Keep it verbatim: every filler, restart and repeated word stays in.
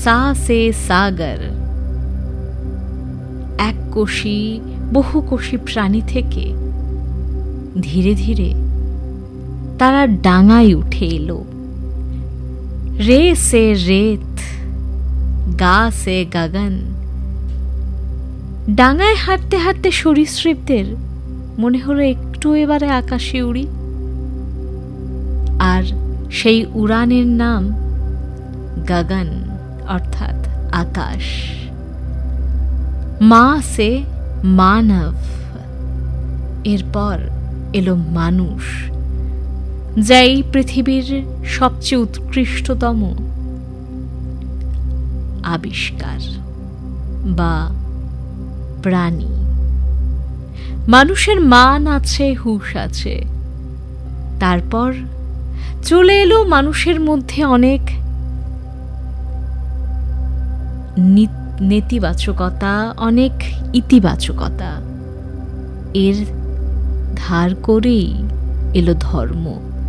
সা সে সাগর। এক কোষী বহুকোষী প্রাণী থেকে ধীরে ধীরে তারা ডাঙায় উঠে এলো। রে সে রেত, গা সে গগন। ডাঙায় হাঁটতে হাঁটতে সরীসৃপদের মনে হলো একটু এবারে আকাশে উড়ি। আর সেই উড়ানের নাম গগন, অর্থাৎ আকাশ। মা সে মানব। এরপর এলো মানুষ, যা এই পৃথিবীর সবচেয়ে উৎকৃষ্টতম আবিষ্কার বা প্রাণী। মানুষের মান আছে, হুঁশ আছে। তারপর চলে এলো মানুষের মধ্যে অনেক নেতিবাচকতা, অনেক ইতিবাচকতা। এর ধার করেই এলো ধর্ম।